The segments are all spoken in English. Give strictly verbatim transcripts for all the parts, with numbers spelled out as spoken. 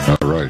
All right.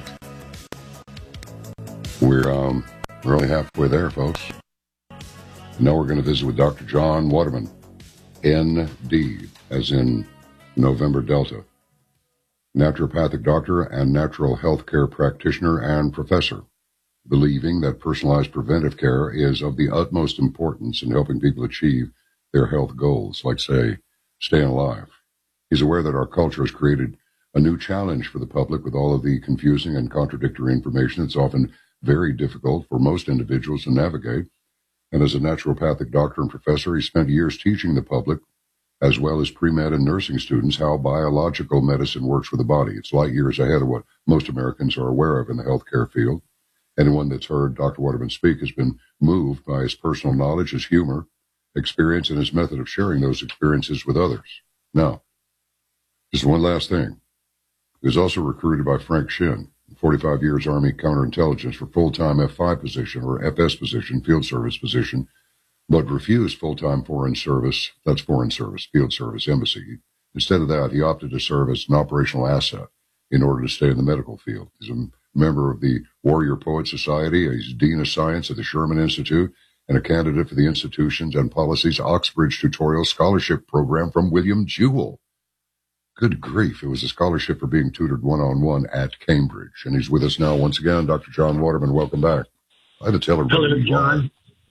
We're, um, we're only halfway there, folks. Now we're going to visit with Doctor John Waterman, N D, as in November Delta, naturopathic doctor and natural health care practitioner and professor, believing that personalized preventive care is of the utmost importance in helping people achieve their health goals, like, say, staying alive. He's aware that our culture has created a new challenge for the public with all of the confusing and contradictory information. It's often very difficult for most individuals to navigate. And as a naturopathic doctor and professor, he spent years teaching the public, as well as pre-med and nursing students, how biological medicine works for the body. It's light years ahead of what most Americans are aware of in the healthcare field. Anyone that's heard Doctor Waterman speak has been moved by his personal knowledge, his humor, experience, and his method of sharing those experiences with others. Now, just one last thing. He was also recruited by Frank Shin, forty-five years Army counterintelligence, for full-time F five position or F S position, field service position, but refused full-time foreign service, that's foreign service, field service, embassy. Instead of that, he opted to serve as an operational asset in order to stay in the medical field. He's a member of the Warrior Poet Society. He's Dean of Science at the Sherman Institute and a candidate for the Institutions and Policies Oxbridge Tutorial Scholarship Program from William Jewell. Good grief, it was a scholarship for being tutored one-on-one at Cambridge. And he's with us now once again, Doctor John Waterman. Welcome back. I had to tell everybody. Hello, John.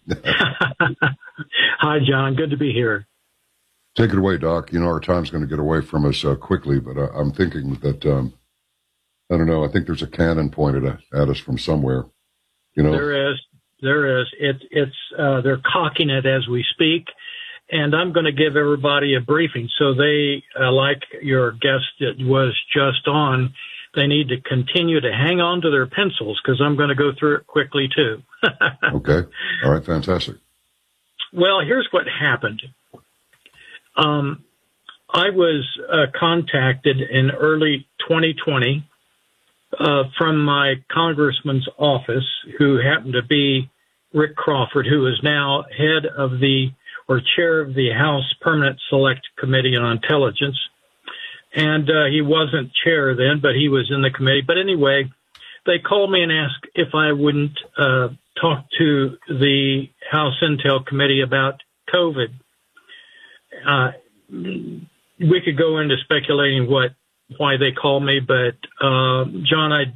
Hi, John. Good to be here. Take it away, Doc. You know, our time's going to get away from us uh, quickly, but uh, I'm thinking that, um, I don't know, I think there's a cannon pointed at, at us from somewhere. You know, There is. There is. It, it's, uh, they're cocking it as we speak. And I'm going to give everybody a briefing. So they, uh, like your guest that was just on, they need to continue to hang on to their pencils because I'm going to go through it quickly too. Okay. All right. Fantastic. Well, here's what happened. Um, I was uh, contacted in early twenty twenty uh, from my congressman's office, who happened to be Rick Crawford, who is now head of the or chair of the House Permanent Select Committee on Intelligence. And uh, he wasn't chair then, but he was in the committee. But anyway, they called me and asked if I wouldn't uh, talk to the House Intel Committee about COVID. Uh, we could go into speculating what why they called me, but uh, John, I,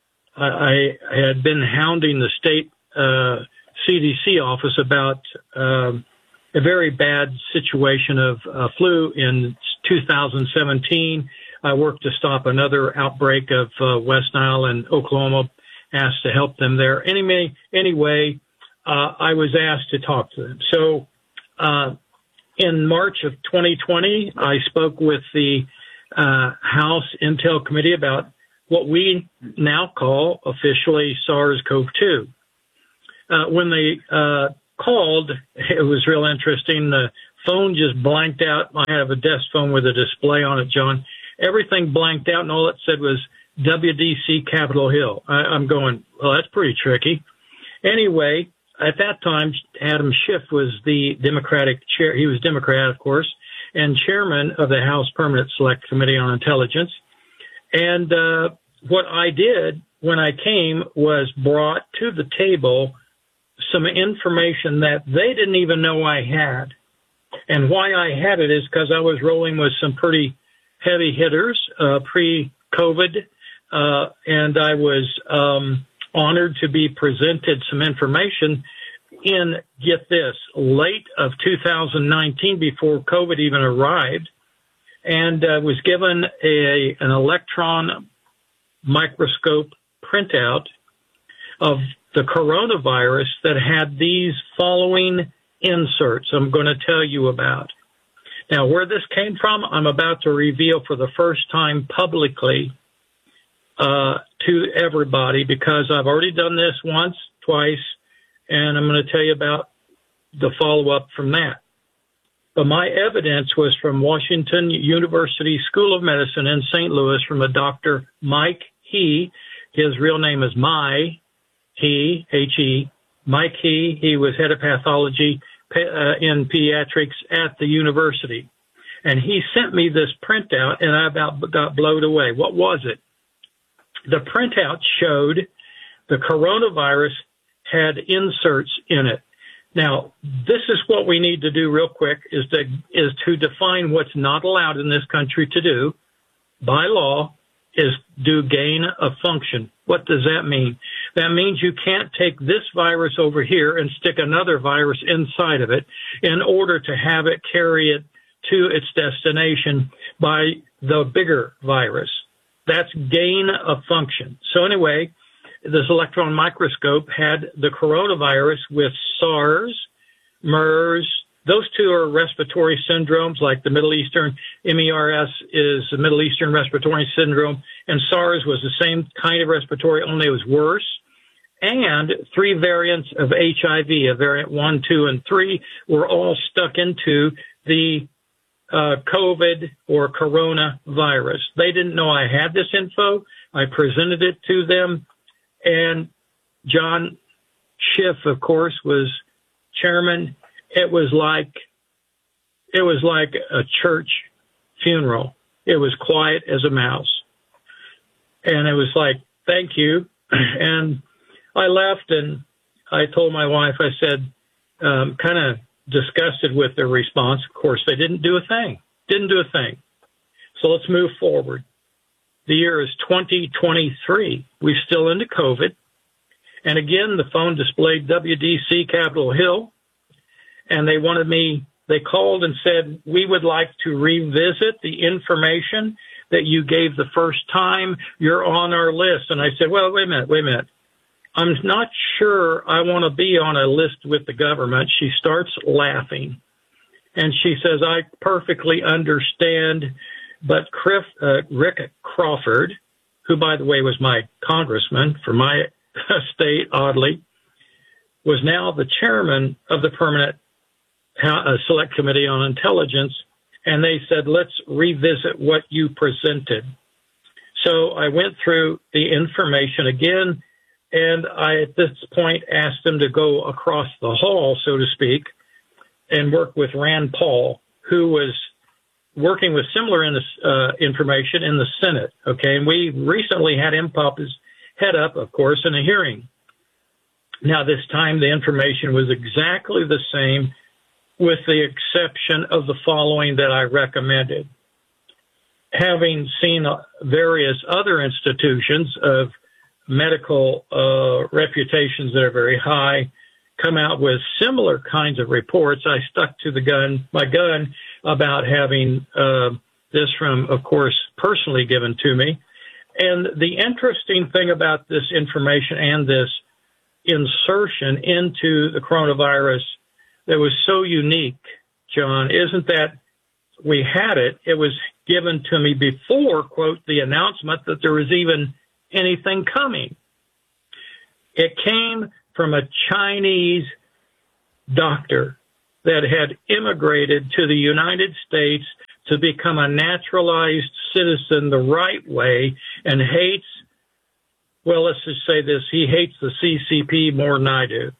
I I had been hounding the state uh, C D C office about uh, a very bad situation of uh, flu in two thousand seventeen. I worked to stop another outbreak of uh, West Nile in Oklahoma, asked to help them there. Anyway, anyway uh, I was asked to talk to them. So uh, in March of twenty twenty, I spoke with the uh, House Intel Committee about what we now call officially SARS-C o V two. Uh, when they uh, called, it was real interesting. The phone just blanked out. I have a desk phone with a display on it, John. Everything blanked out, and all it said was W D C Capitol Hill. I, I'm going, well, that's pretty tricky. Anyway, at that time, Adam Schiff was the Democratic chair. He was Democrat, of course, and chairman of the House Permanent Select Committee on Intelligence. And uh, what I did when I came was brought to the table some information that they didn't even know I had. And why I had it is because I was rolling with some pretty heavy hitters uh, pre-COVID, uh, and I was um, honored to be presented some information in, get this, late of two thousand nineteen, before COVID even arrived, and uh, was given a an electron microscope printout of the coronavirus that had these following inserts I'm going to tell you about. Now, where this came from, I'm about to reveal for the first time publicly uh, to everybody, because I've already done this once, twice, and I'm going to tell you about the follow-up from that. But my evidence was from Washington University School of Medicine in Saint Louis from a Doctor Mike He. His real name is Mai He, H E, Mike He. He was head of pathology uh, in pediatrics at the university. And he sent me this printout, and I about got blown away. What was it? The printout showed the coronavirus had inserts in it. Now, this is what we need to do real quick, is to, is to define what's not allowed in this country to do by law, is do gain of function. What does that mean? That means you can't take this virus over here and stick another virus inside of it in order to have it carry it to its destination by the bigger virus. That's gain of function. So anyway, this electron microscope had the coronavirus with SARS, MERS. Those two are respiratory syndromes, like the Middle Eastern M E R S is the Middle Eastern Respiratory Syndrome, and SARS was the same kind of respiratory, only it was worse. And three variants of H I V, a variant one, two, and three, were all stuck into the uh, COVID or coronavirus. They didn't know I had this info. I presented it to them, and John Schiff, of course, was chairman. It was like, it was like a church funeral. It was quiet as a mouse. And it was like, thank you. And I left and I told my wife, I said, um, kind of disgusted with their response. Of course, they didn't do a thing, didn't do a thing. So let's move forward. The year is twenty twenty-three. We're still into COVID. And again, the phone displayed W D C Capitol Hill. And they wanted me, they called and said, we would like to revisit the information that you gave the first time. You're on our list. And I said, well, wait a minute, wait a minute. I'm not sure I want to be on a list with the government. She starts laughing. And she says, I perfectly understand. But Chris, uh, Rick Crawford, who, by the way, was my congressman for my state, oddly, was now the chairman of the Permanent uh, Select Committee on Intelligence. And they said, let's revisit what you presented. So I went through the information again, and I, at this point, asked them to go across the hall, so to speak, and work with Rand Paul, who was working with similar in this, uh, information in the Senate. Okay, and we recently had him pop his head up, of course, in a hearing. Now, this time, the information was exactly the same, with the exception of the following that I recommended. Having seen various other institutions of medical uh, reputations that are very high come out with similar kinds of reports, I stuck to the gun, my gun, about having uh, this from, of course, personally given to me. And the interesting thing about this information and this insertion into the coronavirus that was so unique, John, isn't that we had it. It was given to me before, quote, the announcement that there was even anything coming. It came from a Chinese doctor that had immigrated to the United States to become a naturalized citizen the right way and hates, well, let's just say this, he hates the C C P more than I do.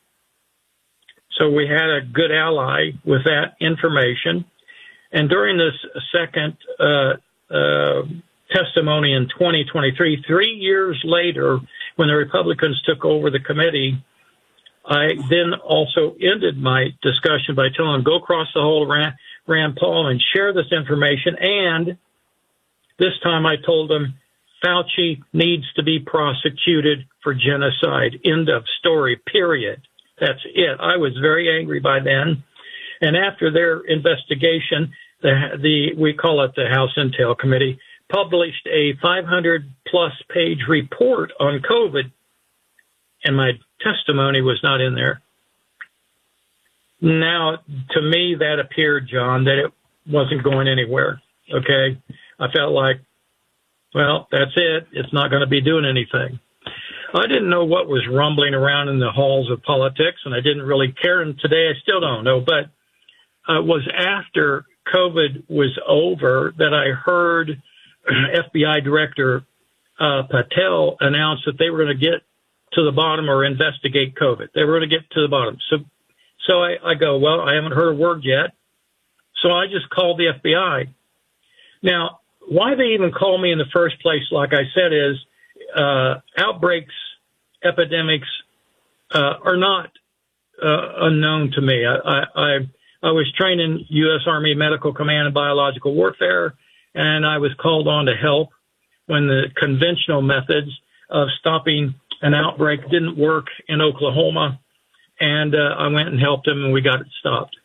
So we had a good ally with that information. And during this second uh, uh, testimony in twenty twenty-three, three years later, when the Republicans took over the committee, I then also ended my discussion by telling them, go across the whole Rand, Rand Paul and share this information. And this time I told them, Fauci needs to be prosecuted for genocide. End of story, period. That's it. I was very angry by then. And after their investigation, the, the we call it the House Intel Committee, published a five hundred plus page report on COVID, and my testimony was not in there. Now, to me, that appeared, John, that it wasn't going anywhere. Okay? I felt like, well, that's it. It's not going to be doing anything. I didn't know what was rumbling around in the halls of politics, and I didn't really care. And today I still don't know. But uh, it was after COVID was over that I heard F B I Director uh, Patel announce that they were going to get to the bottom or investigate COVID. They were going to get to the bottom. So, so I, I go, well, I haven't heard a word yet. So I just called the F B I. Now, why they even called me in the first place, like I said, is uh, outbreaks, epidemics uh, are not uh, unknown to me. I, I, I, I was trained in U S Army Medical Command in biological warfare, and I was called on to help when the conventional methods of stopping an outbreak didn't work in Oklahoma. And uh, I went and helped them, and we got it stopped.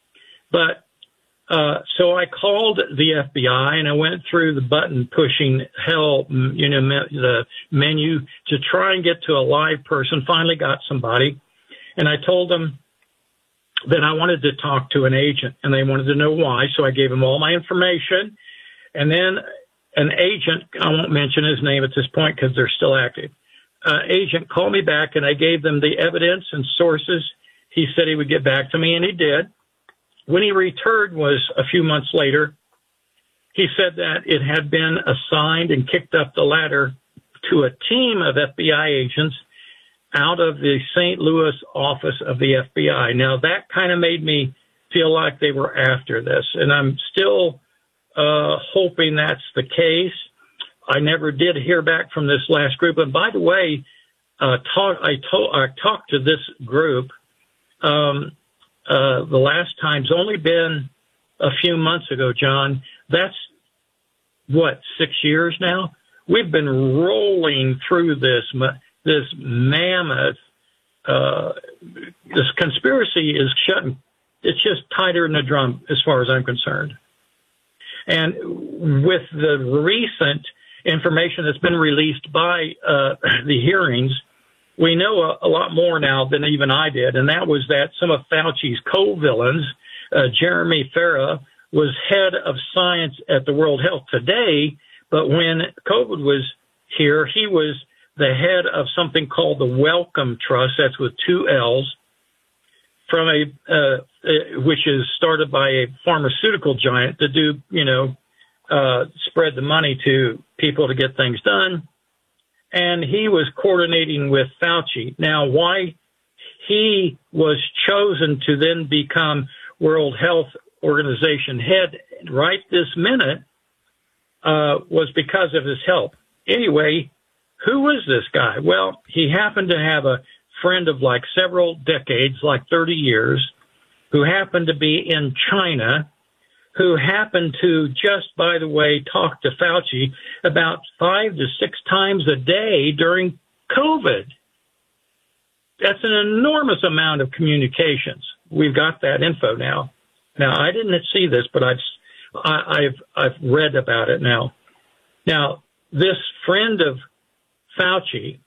But uh, so I called the F B I, and I went through the button pushing hell, you know, me- the menu to try and get to a live person. Finally got somebody, and I told them that I wanted to talk to an agent, and they wanted to know why. So I gave them all my information, and then an agent, I won't mention his name at this point because they're still active, uh, agent called me back, and I gave them the evidence and sources. He said he would get back to me, and he did. When he returned was a few months later. He said that it had been assigned and kicked up the ladder to a team of F B I agents out of the Saint Louis office of the F B I. Now, that kind of made me feel like they were after this, and I'm still uh, hoping that's the case. I never did hear back from this last group. And by the way, uh, talk, I, to- I talked to this group um, uh, the last time. It's only been a few months ago, John. That's, what, six years now? We've been rolling through this this mammoth, uh, this conspiracy is shutting. It's just tighter than a drum as far as I'm concerned. And with the recent information that's been released by uh, the hearings, we know a, a lot more now than even I did. And that was that some of Fauci's co-villains, uh, Jeremy Farah, was head of science at the World Health today. But when COVID was here, he was the head of something called the Wellcome Trust. That's with two L's, from a uh, which is started by a pharmaceutical giant to do, you know, uh, spread the money to people to get things done. And he was coordinating with Fauci. Now, why he was chosen to then become World Health Organization head right this minute uh, was because of his help. Anyway, who was this guy? Well, he happened to have a friend of like several decades, like thirty years, who happened to be in China, who happened to just, by the way, talk to Fauci about five to six times a day during COVID. That's an enormous amount of communications. We've got that info now. Now, I didn't see this, but I've I, I've I've read about it now. Now, this friend of Fauci,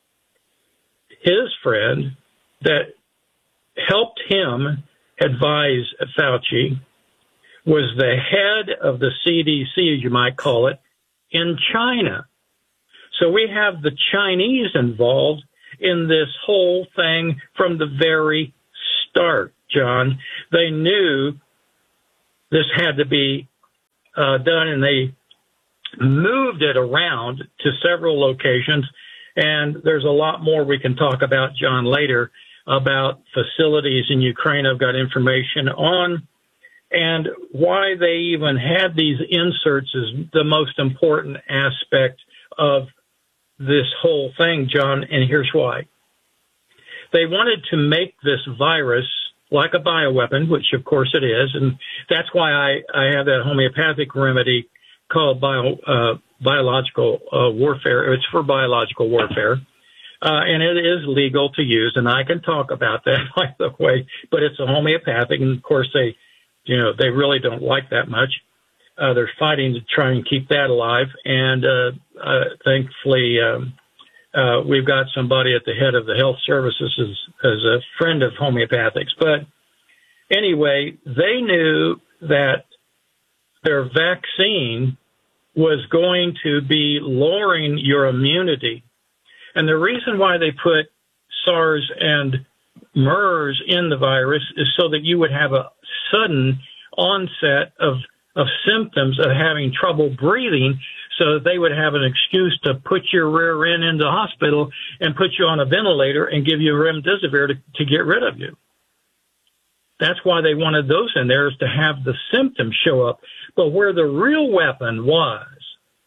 his friend that helped him advise Fauci, was the head of the C D C, as you might call it, in China. So we have the Chinese involved in this whole thing from the very start, John. They knew this had to be uh, done, and they moved it around to several locations. And there's a lot more we can talk about, John, later about facilities in Ukraine I've got information on. And why they even had these inserts is the most important aspect of this whole thing, John, and here's why. They wanted to make this virus like a bioweapon, which of course it is, and that's why I, I have that homeopathic remedy called bio, uh, biological uh, warfare. It's for biological warfare, uh, and it is legal to use, and I can talk about that, by the way, but it's a homeopathic, and of course they, you know, they really don't like that much. Uh, they're fighting to try and keep that alive, and uh, uh, thankfully um, uh, we've got somebody at the head of the health services as, as a friend of homeopathics. But anyway, they knew that their vaccine was going to be lowering your immunity. And the reason why they put SARS and MERS in the virus is so that you would have a sudden onset of, of symptoms of having trouble breathing, so that they would have an excuse to put your rear end into the hospital and put you on a ventilator and give you remdesivir to, to get rid of you. That's why they wanted those in there, is to have the symptoms show up. But where the real weapon was,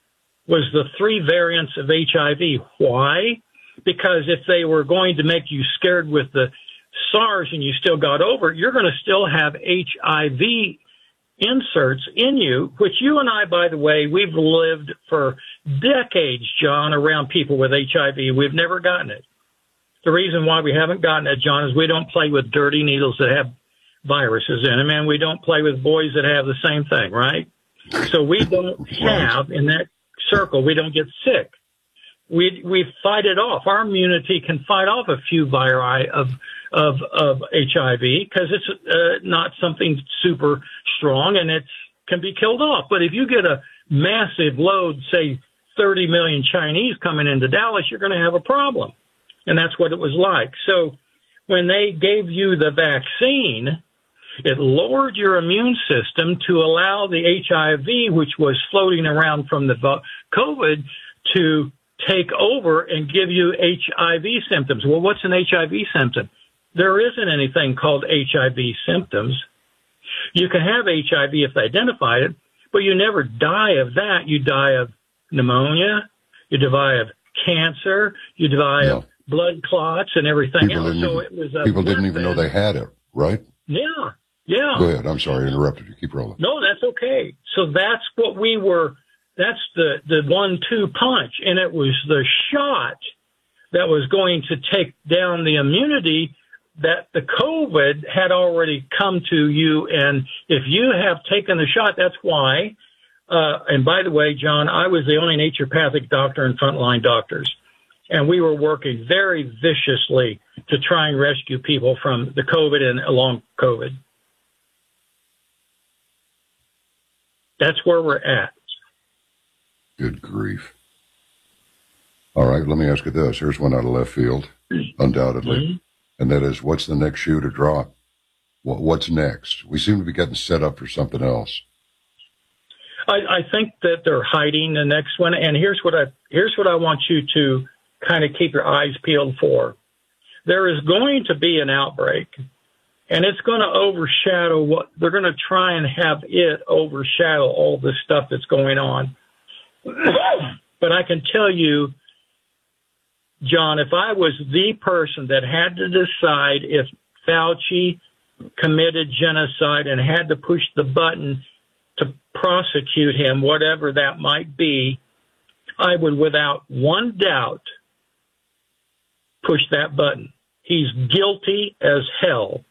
was the three variants of H I V. Why? Because if they were going to make you scared with the SARS and you still got over it, you're going to still have H I V inserts in you, which you and I, by the way, we've lived for decades, John, around people with H I V. We've never gotten it. The reason why we haven't gotten it, John, is we don't play with dirty needles that have viruses in them, and we don't play with boys that have the same thing, right? So we don't have, in that circle, we don't get sick. We we fight it off. Our immunity can fight off a few viri of of of H I V because it's uh, not something super strong and it can be killed off. But if you get a massive load, say thirty million Chinese coming into Dallas, you're going to have a problem. And that's what it was like. So when they gave you the vaccine, it lowered your immune system to allow the H I V, which was floating around from the COVID, to take over and give you H I V symptoms. Well, what's an H I V symptom? There isn't anything called H I V symptoms. You can have H I V if they identify it, but you never die of that. You die of pneumonia, you die of cancer, you die yeah. of blood clots and everything people else. Didn't So even, it was a people didn't even know they had it, right? Yeah, yeah. Go ahead. I'm sorry, I interrupted you. Keep rolling. No, that's okay. So that's what we were, that's the, the one two punch. And it was the shot that was going to take down the immunity that the COVID had already come to you. And if you have taken the shot, that's why. Uh, and by the way, John, I was the only naturopathic doctor and frontline doctors. And we were working very viciously to try and rescue people from the COVID and long COVID. That's where we're at. Good grief. All right, let me ask you this. Here's one out of left field, undoubtedly. Mm-hmm. And that is, what's the next shoe to drop? What's next? We seem to be getting set up for something else. I, I think that they're hiding the next one. And here's what I here's what I want you to kind of keep your eyes peeled for. There is going to be an outbreak, and it's going to overshadow what they're going to try and have it overshadow all the stuff that's going on. But I can tell you, John, if I was the person that had to decide if Fauci committed genocide and had to push the button to prosecute him, whatever that might be, I would, without one doubt, push that button. He's guilty as hell.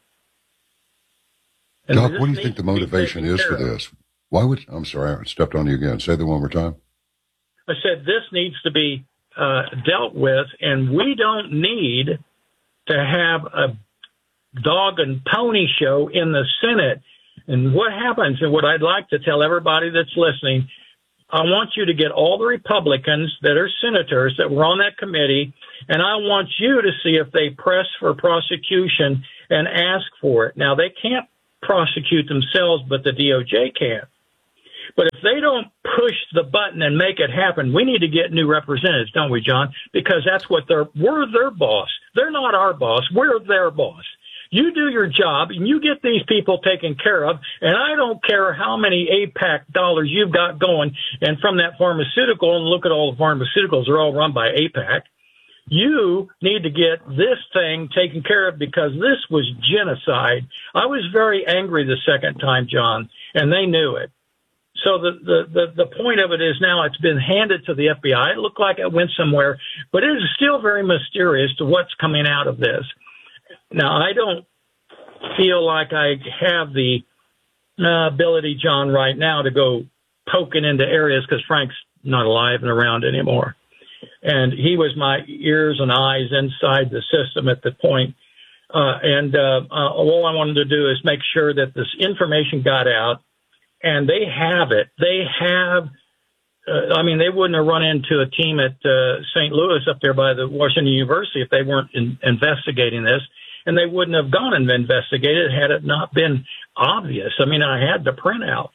And Doc, what do you think the motivation is for this? Why would, I'm sorry, I stepped on you again. Say that one more time. I said this needs to be uh, dealt with, and we don't need to have a dog and pony show in the Senate. And what happens, and what I'd like to tell everybody that's listening, I want you to get all the Republicans that are senators that were on that committee, and I want you to see if they press for prosecution and ask for it. Now, they can't prosecute themselves, but the D O J can. But if they don't push the button and make it happen, we need to get new representatives, don't we, John? Because that's what they're, we're their boss. They're not our boss. We're their boss. You do your job, and you get these people taken care of, and I don't care how many AIPAC dollars you've got going, and from that pharmaceutical, and look at all the pharmaceuticals, they're all run by AIPAC. You need to get this thing taken care of because this was genocide. I was very angry the second time, John, and they knew it. So the, the, the, the point of it is now it's been handed to the F B I. It looked like it went somewhere, but it is still very mysterious to what's coming out of this. Now, I don't feel like I have the uh, ability, John, right now to go poking into areas because Frank's not alive and around anymore. And he was my ears and eyes inside the system at the point. Uh, and uh, uh, all I wanted to do is make sure that this information got out, and they have it. They have, uh, I mean, they wouldn't have run into a team at uh, Saint Louis up there by the Washington University if they weren't in, investigating this. And they wouldn't have gone and investigated had it not been obvious. I mean, I had the printout.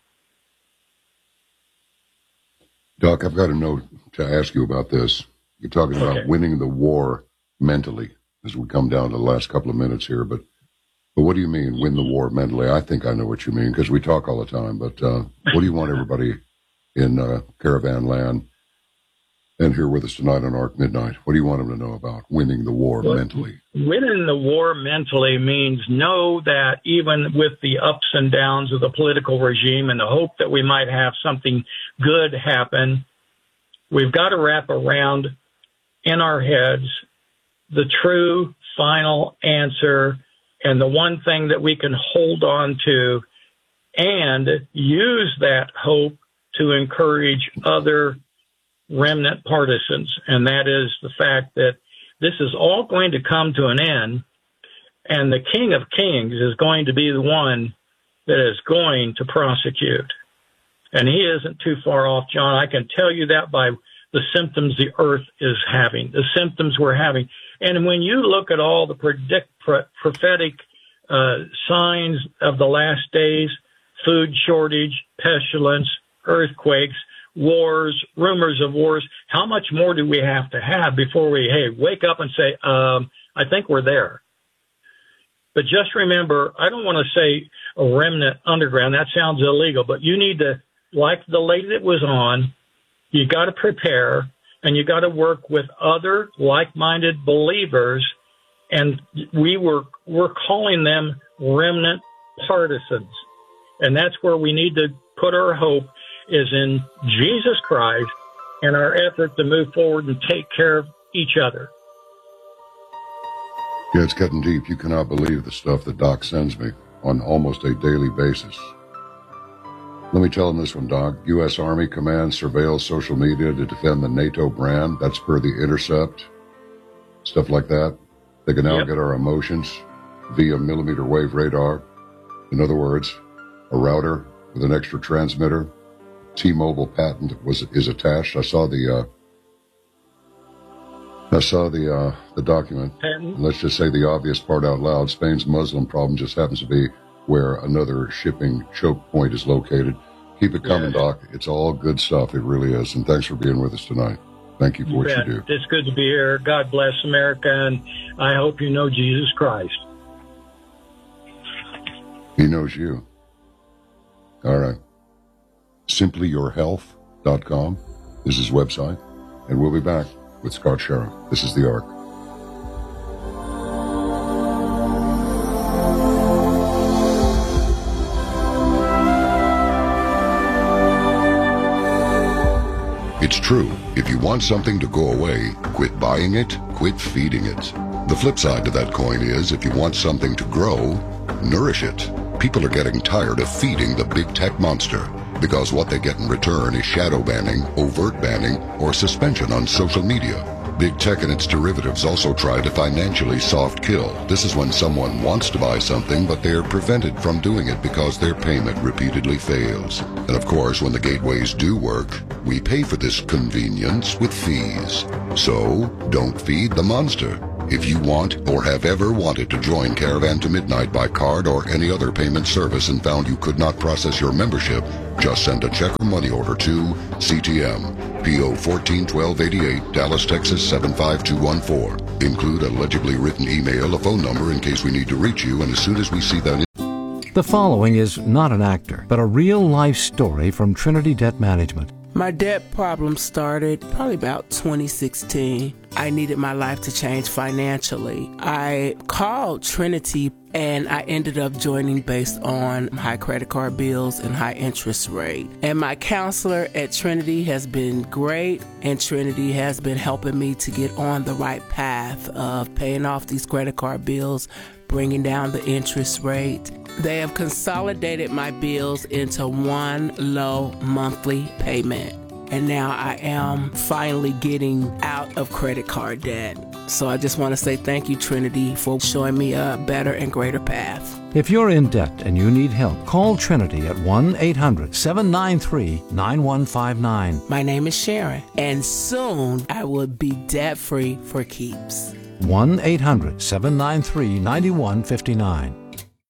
Doc, I've got a note to ask you about this. You're talking about okay. winning the war mentally as we come down to the last couple of minutes here. But but what do you mean, win the war mentally? I think I know what you mean because we talk all the time. But uh, what do you want everybody in uh, Caravan Land and here with us tonight on Arc Midnight. What do you want them to know about winning the war well, mentally? Winning the war mentally means know that even with the ups and downs of the political regime and the hope that we might have something good happen, we've got to wrap around in our heads the true final answer and the one thing that we can hold on to and use that hope to encourage other remnant partisans. And that is the fact that this is all going to come to an end, and the King of Kings is going to be the one that is going to prosecute. And he isn't too far off, John. I can tell you that by the symptoms the earth is having, the symptoms we're having. And when you look at all the predict, pro, prophetic uh, signs of the last days, food shortage, pestilence, earthquakes, wars, rumors of wars, how much more do we have to have before we, hey, wake up and say, um, I think we're there. But just remember, I don't want to say a remnant underground. That sounds illegal, but you need to, like the lady that was on, you got to prepare and you got to work with other like-minded believers. And we were, we're calling them remnant partisans. And that's where we need to put our hope is in Jesus Christ and our effort to move forward and take care of each other. Yeah, it's getting deep. You cannot believe the stuff that Doc sends me on almost a daily basis. Let me tell him this one, Doc. U S Army Command surveils social media to defend the NATO brand. That's per The Intercept. Stuff like that. They can now yep. get our emotions via millimeter wave radar. In other words, a router with an extra transmitter. T-Mobile patent was is attached. I saw the uh, I saw the uh, the document. Patent. Let's just say the obvious part out loud. Spain's Muslim problem just happens to be where another shipping choke point is located. Keep it coming, yeah. Doc. It's all good stuff. It really is. And thanks for being with us tonight. Thank you for you what bet. you do. It's good to be here. God bless America, and I hope you know Jesus Christ. He knows you. All right. simply your health dot com is his website, and we'll be back with Scott Sheriff. This is The Ark. It's true. If you want something to go away, quit buying it, quit feeding it. The flip side to that coin is if you want something to grow, nourish it. People are getting tired of feeding the big tech monster, because what they get in return is shadow banning, overt banning, or suspension on social media. Big tech and its derivatives also try to financially soft kill. This is when someone wants to buy something, but they are prevented from doing it because their payment repeatedly fails. And of course, when the gateways do work, we pay for this convenience with fees. So, don't feed the monster. If you want or have ever wanted to join Caravan to Midnight by card or any other payment service and found you could not process your membership, just send a check or money order to C T M, P O fourteen twelve eighty-eight, Dallas, Texas seven five two one four. Include a legibly written email, a phone number in case we need to reach you, and as soon as we see that... The following is not an actor, but a real-life story from Trinity Debt Management. My debt problem started probably about twenty sixteen. I needed my life to change financially. I called Trinity and I ended up joining based on high credit card bills and high interest rate. And my counselor at Trinity has been great, and Trinity has been helping me to get on the right path of paying off these credit card bills, bringing down the interest rate. They have consolidated my bills into one low monthly payment. And now I am finally getting out of credit card debt. So I just want to say thank you, Trinity, for showing me a better and greater path. If you're in debt and you need help, call Trinity at one eight hundred seven nine three nine one five nine. My name is Sharon, and soon I will be debt-free for keeps. one eight hundred seven nine three nine one five nine.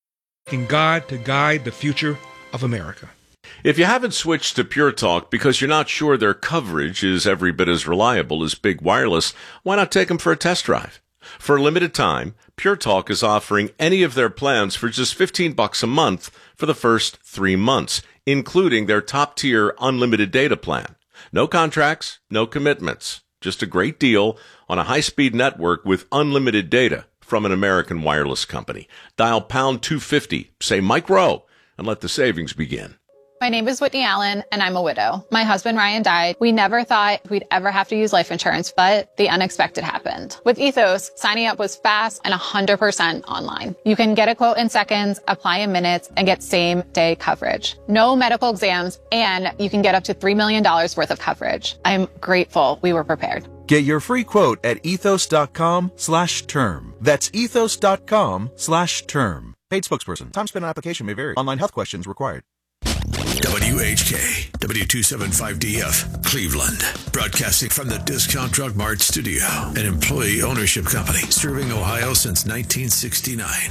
In God to guide the future of America. If you haven't switched to Pure Talk because you're not sure their coverage is every bit as reliable as Big Wireless, why not take them for a test drive? For a limited time, Pure Talk is offering any of their plans for just fifteen bucks a month for the first three months, including their top-tier unlimited data plan. No contracts, no commitments. Just a great deal on a high-speed network with unlimited data from an American wireless company. Dial pound two fifty, say Mike Rowe, and let the savings begin. My name is Whitney Allen, and I'm a widow. My husband, Ryan, died. We never thought we'd ever have to use life insurance, but the unexpected happened. With Ethos, signing up was fast and one hundred percent online. You can get a quote in seconds, apply in minutes, and get same-day coverage. No medical exams, and you can get up to three million dollars worth of coverage. I'm grateful we were prepared. Get your free quote at ethos.com slash term. That's ethos.com slash term. Paid spokesperson. Time spent on application may vary. Online health questions required. W H K, W two seventy-five D F, Cleveland. Broadcasting from the Discount Drug Mart studio. An employee ownership company serving Ohio since nineteen sixty-nine.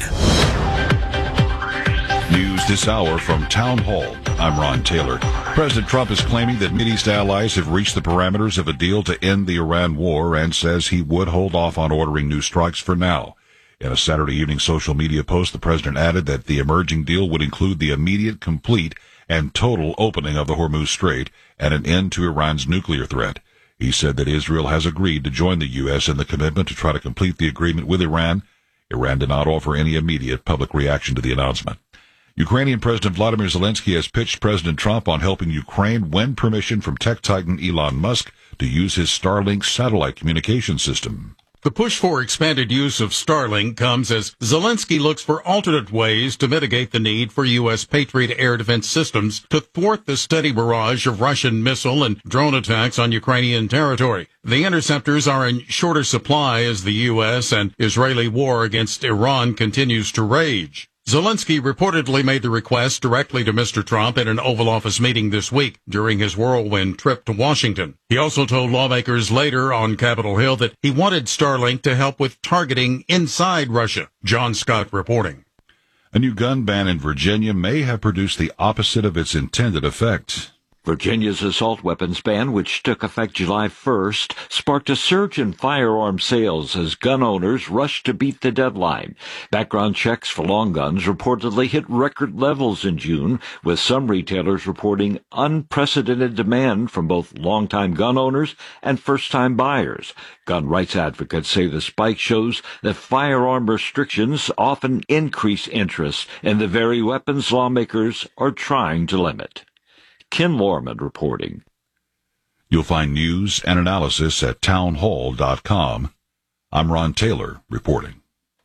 News this hour from Town Hall. I'm Ron Taylor. President Trump is claiming that Mideast allies have reached the parameters of a deal to end the Iran war and says he would hold off on ordering new strikes for now. In a Saturday evening social media post, the president added that the emerging deal would include the immediate, complete, and total opening of the Hormuz Strait and an end to Iran's nuclear threat. He said that Israel has agreed to join the U S in the commitment to try to complete the agreement with Iran. Iran did not offer any immediate public reaction to the announcement. Ukrainian President Vladimir Zelensky has pitched President Trump on helping Ukraine win permission from tech titan Elon Musk to use his Starlink satellite communication system. The push for expanded use of Starlink comes as Zelensky looks for alternate ways to mitigate the need for U S Patriot air defense systems to thwart the steady barrage of Russian missile and drone attacks on Ukrainian territory. The interceptors are in shorter supply as the U S and Israeli war against Iran continues to rage. Zelensky reportedly made the request directly to Mister Trump at an Oval Office meeting this week during his whirlwind trip to Washington. He also told lawmakers later on Capitol Hill that he wanted Starlink to help with targeting inside Russia. John Scott reporting. A new gun ban in Virginia may have produced the opposite of its intended effect. Virginia's assault weapons ban, which took effect July first, sparked a surge in firearm sales as gun owners rushed to beat the deadline. Background checks for long guns reportedly hit record levels in June, with some retailers reporting unprecedented demand from both longtime gun owners and first-time buyers. Gun rights advocates say the spike shows that firearm restrictions often increase interest in the very weapons lawmakers are trying to limit. Ken Lorman reporting. You'll find news and analysis at townhall dot com. I'm Ron Taylor reporting.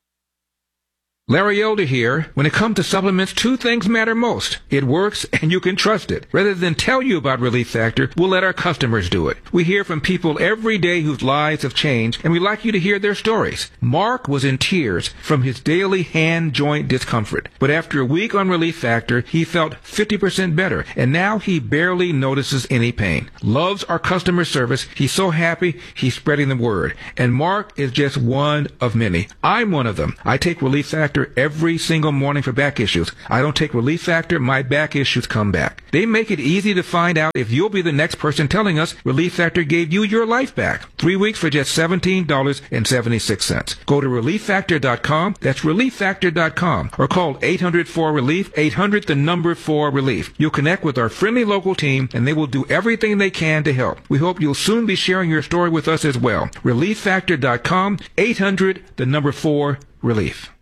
Larry Elder here. When it comes to supplements, two things matter most. It works, and you can trust it. Rather than tell you about Relief Factor, we'll let our customers do it. We hear from people every day whose lives have changed, and we'd like you to hear their stories. Mark was in tears from his daily hand joint discomfort. But after a week on Relief Factor, he felt fifty percent better, and now he barely notices any pain. Loves our customer service. He's so happy, he's spreading the word. And Mark is just one of many. I'm one of them. I take Relief Factor every single morning for back issues. I don't take Relief Factor, my back issues come back. They make it easy to find out if you'll be the next person telling us Relief Factor gave you your life back. Three weeks for just seventeen dollars and seventy-six cents. Go to relief factor dot com. That's relief factor dot com. Or call eight hundred four relief, eight hundred the number four relief. You'll connect with our friendly local team, and they will do everything they can to help. We hope you'll soon be sharing your story with us as well. relief factor dot com, eight hundred the number four relief.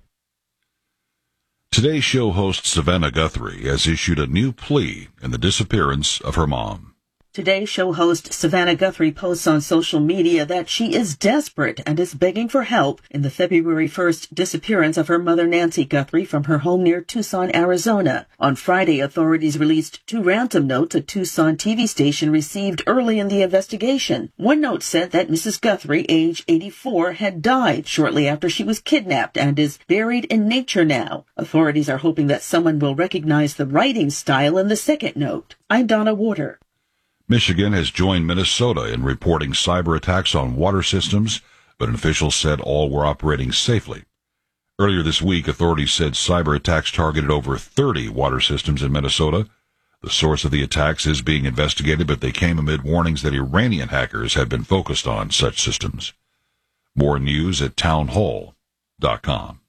Today's show host Savannah Guthrie has issued a new plea in the disappearance of her mom. Today's show host Savannah Guthrie posts on social media that she is desperate and is begging for help in the February first disappearance of her mother Nancy Guthrie from her home near Tucson, Arizona. On Friday, authorities released two ransom notes a Tucson T V station received early in the investigation. One note said that Missus Guthrie, age eighty-four, had died shortly after she was kidnapped and is buried in nature now. Authorities are hoping that someone will recognize the writing style in the second note. I'm Donna Warder. Michigan has joined Minnesota in reporting cyber attacks on water systems, but officials said all were operating safely. Earlier this week, authorities said cyber attacks targeted over thirty water systems in Minnesota. The source of the attacks is being investigated, but they came amid warnings that Iranian hackers had been focused on such systems. More news at townhall dot com.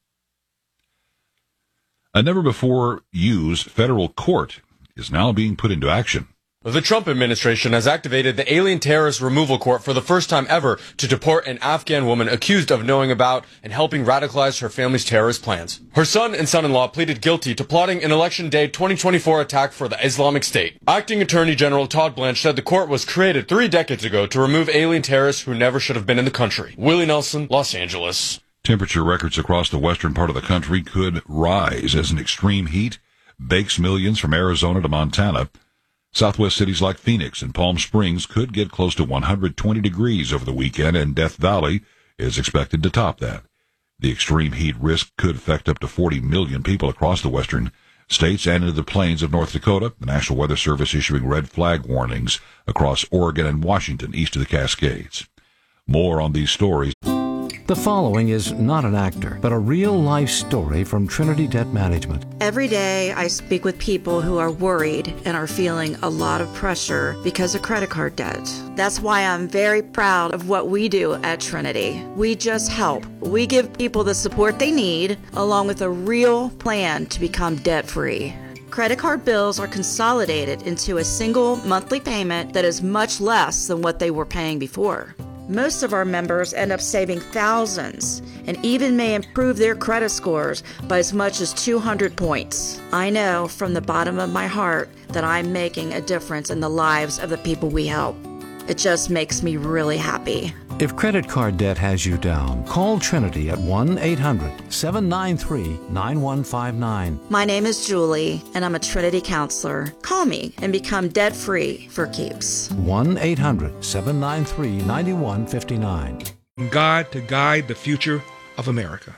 A never-before-used federal court is now being put into action. The Trump administration has activated the Alien Terrorist Removal Court for the first time ever to deport an Afghan woman accused of knowing about and helping radicalize her family's terrorist plans. Her son and son-in-law pleaded guilty to plotting an Election Day twenty twenty-four attack for the Islamic State. Acting Attorney General Todd Blanche said the court was created three decades ago to remove alien terrorists who never should have been in the country. Willie Nelson, Los Angeles. Temperature records across the western part of the country could rise as an extreme heat bakes millions from Arizona to Montana. Southwest cities like Phoenix and Palm Springs could get close to one hundred twenty degrees over the weekend, and Death Valley is expected to top that. The extreme heat risk could affect up to forty million people across the western states and into the plains of North Dakota. The National Weather Service issuing red flag warnings across Oregon and Washington east of the Cascades. More on these stories. The following is not an actor, but a real-life story from Trinity Debt Management. Every day I speak with people who are worried and are feeling a lot of pressure because of credit card debt. That's why I'm very proud of what we do at Trinity. We just help. We give people the support they need, along with a real plan to become debt-free. Credit card bills are consolidated into a single monthly payment that is much less than what they were paying before. Most of our members end up saving thousands and even may improve their credit scores by as much as two hundred points. I know from the bottom of my heart that I'm making a difference in the lives of the people we help. It just makes me really happy. If credit card debt has you down, call Trinity at one eight hundred seven nine three nine one five nine. My name is Julie, and I'm a Trinity counselor. Call me and become debt-free for keeps. one eight hundred seven nine three nine one five nine. God to guide the future of America.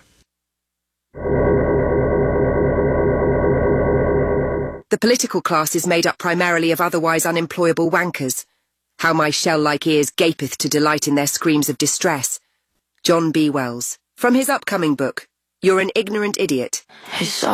The political class is made up primarily of otherwise unemployable wankers. How my shell-like ears gapeth to delight in their screams of distress. John B. Wells. From his upcoming book, You're an Ignorant Idiot.